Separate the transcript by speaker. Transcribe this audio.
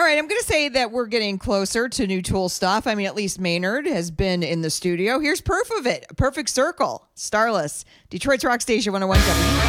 Speaker 1: right, I'm going to say that we're getting closer to new Tool stuff. I mean, at least Maynard has been in the studio. Here's proof of it. A perfect circle. Starless. Detroit's Rock Station 101.